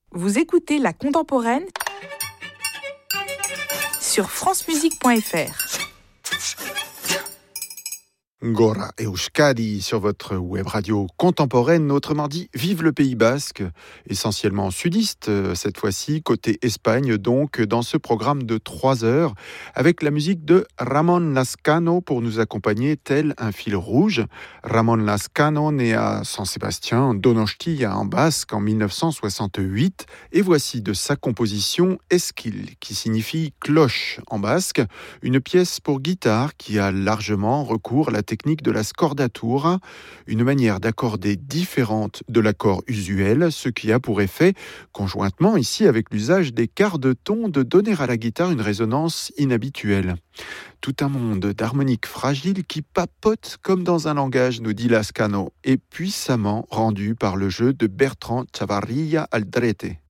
Vous écoutez La Contemporaine sur francemusique.fr. Gora Euskadi sur votre web radio contemporaine. Autrement dit, vive le Pays Basque, essentiellement sudiste, cette fois-ci, côté Espagne, donc, dans ce programme de 3 heures, avec la musique de Ramon Lazcano pour nous accompagner tel un fil rouge. Ramon Lazcano, né à San Sébastien, Donostia, en Basque, en 1968, et voici de sa composition Esquil, qui signifie cloche en basque, une pièce pour guitare qui a largement recours à la technique de la scordatura, une manière d'accorder différente de l'accord usuel, ce qui a pour effet, conjointement ici avec l'usage des quarts de ton, de donner à la guitare une résonance inhabituelle. Tout un monde d'harmoniques fragiles qui papote comme dans un langage, nous dit Lazcano, et puissamment rendu par le jeu de Bertrand Chavarria Aldrete.